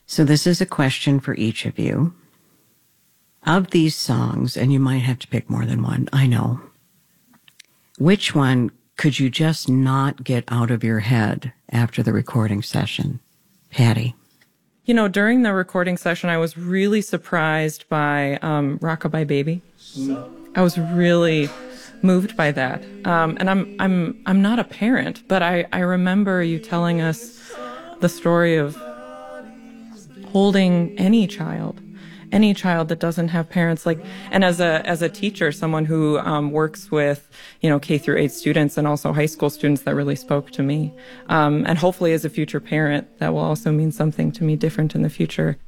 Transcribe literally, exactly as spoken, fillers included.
So this is a question for each of you. Of these songs, and you might have to pick more than one, I know, which one could you just not get out of your head after the recording session? Patty. You know, during the recording session, I was really surprised by um, Rockabye Baby. I was really moved by that. Um, and I'm I'm I'm not a parent, but I, I remember you telling us the story of holding any child, any child that doesn't have parents. Like, and as a as a teacher, someone who um, works with, you know, K through eight students and also high school students, that really spoke to me. Um, and hopefully, as a future parent, that will also mean something to me different in the future.